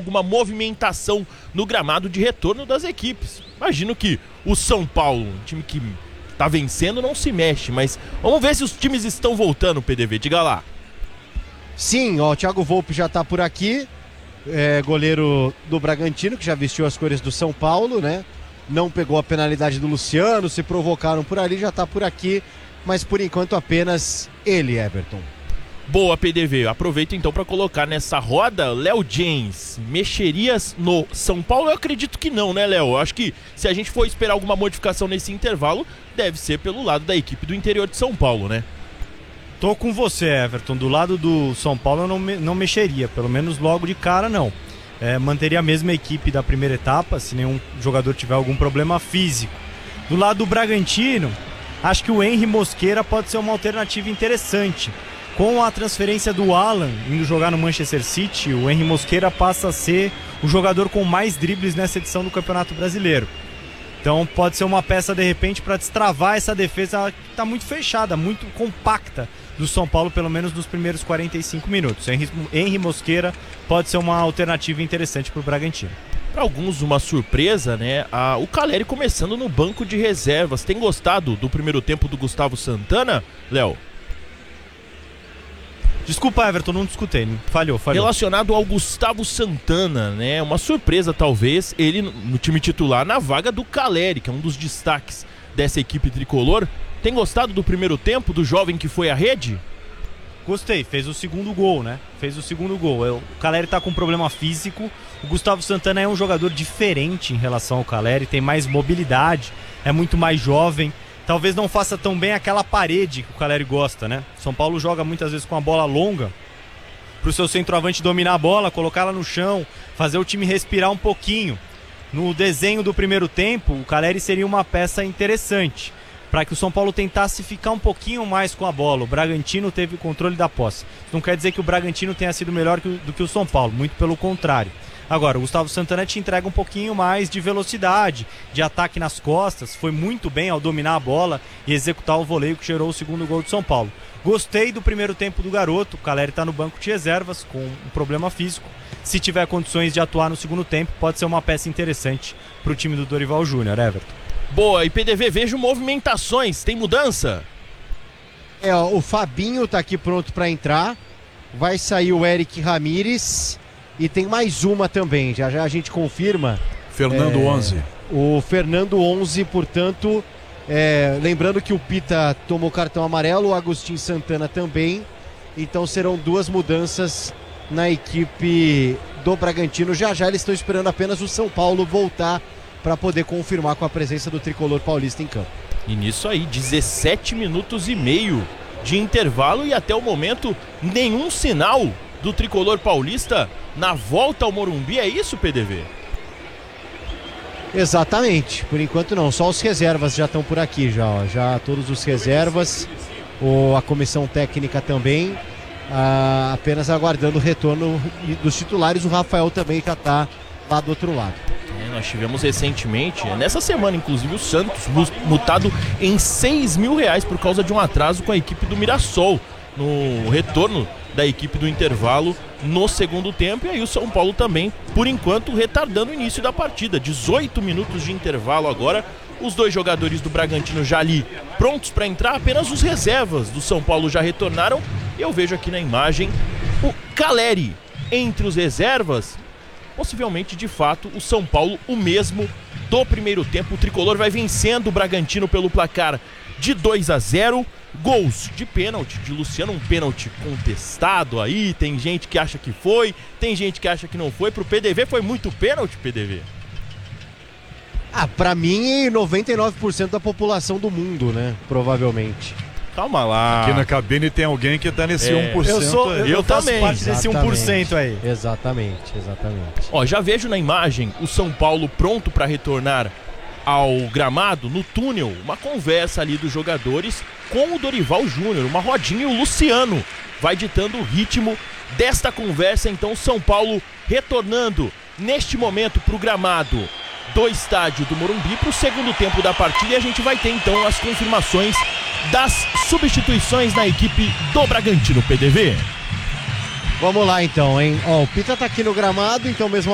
alguma movimentação no gramado de retorno das equipes. Imagino que o São Paulo, um time que tá vencendo, não se mexe, mas vamos ver se os times estão voltando, PDV, diga lá. Sim, ó, o Thiago Volpe já tá por aqui, goleiro do Bragantino, que já vestiu as cores do São Paulo, né? Não pegou a penalidade do Luciano, se provocaram por ali, já tá por aqui, mas por enquanto apenas ele, Everton. Boa, PDV. Aproveito então para colocar nessa roda Léo James. Mexerias no São Paulo? Eu acredito que não, né, Léo? Acho que se a gente for esperar alguma modificação nesse intervalo, deve ser pelo lado da equipe do interior de São Paulo, né? Tô com você, Everton. Do lado do São Paulo eu não mexeria, pelo menos logo de cara não. Manteria a mesma equipe da primeira etapa, se nenhum jogador tiver algum problema físico. Do lado do Bragantino, acho que o Henry Mosqueira pode ser uma alternativa interessante. Com a transferência do Alan indo jogar no Manchester City, o Henry Mosqueira passa a ser o jogador com mais dribles nessa edição do Campeonato Brasileiro. Então pode ser uma peça de repente para destravar essa defesa que está muito fechada, muito compacta do São Paulo, pelo menos nos primeiros 45 minutos. Henry Mosqueira pode ser uma alternativa interessante para o Bragantino. Para alguns uma surpresa, né? O Caleri começando no banco de reservas. Tem gostado do primeiro tempo do Gustavo Santana, Léo? Desculpa, Everton, não escutei. Falhou. Relacionado ao Gustavo Santana, né? Uma surpresa, talvez, ele no time titular na vaga do Caleri, que é um dos destaques dessa equipe tricolor. Tem gostado do primeiro tempo, do jovem que foi à rede? Gostei, fez o segundo gol, né? O Caleri tá com problema físico. O Gustavo Santana é um jogador diferente em relação ao Caleri, tem mais mobilidade, é muito mais jovem. Talvez não faça tão bem aquela parede que o Caleri gosta, né? São Paulo joga muitas vezes com a bola longa, pro seu centroavante dominar a bola, colocá-la no chão, fazer o time respirar um pouquinho. No desenho do primeiro tempo, o Caleri seria uma peça interessante, para que o São Paulo tentasse ficar um pouquinho mais com a bola. O Bragantino teve o controle da posse. Isso não quer dizer que o Bragantino tenha sido melhor do que o São Paulo, muito pelo contrário. Agora, o Gustavo Santana te entrega um pouquinho mais de velocidade, de ataque nas costas, foi muito bem ao dominar a bola e executar o voleio que gerou o segundo gol do São Paulo. Gostei do primeiro tempo do garoto, o Caleri está no banco de reservas com um problema físico. Se tiver condições de atuar no segundo tempo, pode ser uma peça interessante para o time do Dorival Júnior, Everton. Boa, e PDV, vejo movimentações, tem mudança? O Fabinho tá aqui pronto para entrar, vai sair o Eric Ramírez e tem mais uma também, já a gente confirma. Fernando 11. O Fernando 11, portanto, lembrando que o Pita tomou cartão amarelo, o Agostinho Santana também, então serão duas mudanças na equipe do Bragantino. Já eles estão esperando apenas o São Paulo voltar para poder confirmar com a presença do tricolor paulista em campo. E nisso aí, 17 minutos e meio de intervalo e até o momento nenhum sinal do tricolor paulista na volta ao Morumbi, é isso, PDV? Exatamente, por enquanto não, só os reservas já estão por aqui, já todos os reservas, a comissão técnica também, apenas aguardando o retorno dos titulares. O Rafael também já está lá do outro lado. Nós tivemos recentemente, nessa semana inclusive, o Santos multado em R$6.000 por causa de um atraso com a equipe do Mirassol no retorno da equipe do intervalo no segundo tempo. E aí o São Paulo também, por enquanto, retardando o início da partida. 18 minutos de intervalo agora, os dois jogadores do Bragantino já ali prontos para entrar, apenas os reservas do São Paulo já retornaram. E eu vejo aqui na imagem o Caleri entre os reservas. Possivelmente, de fato, o São Paulo, o mesmo do primeiro tempo. O tricolor vai vencendo o Bragantino pelo placar de 2-0. Gols de pênalti de Luciano, um pênalti contestado aí. Tem gente que acha que foi, tem gente que acha que não foi. Pro PDV foi muito pênalti, PDV? Pra mim, 99% da população do mundo, né? Provavelmente. Calma lá. Aqui na cabine tem alguém que tá nesse 1%. Eu faço também. parte desse 1% aí. Exatamente. Ó, já vejo na imagem o São Paulo pronto para retornar ao gramado, no túnel, uma conversa ali dos jogadores com o Dorival Júnior, uma rodinha, e o Luciano vai ditando o ritmo desta conversa. Então o São Paulo retornando neste momento para o gramado do estádio do Morumbi para o segundo tempo da partida, e a gente vai ter então as confirmações das substituições na equipe do Bragantino, PDV. Vamos lá então, hein? O Pita tá aqui no gramado, então mesmo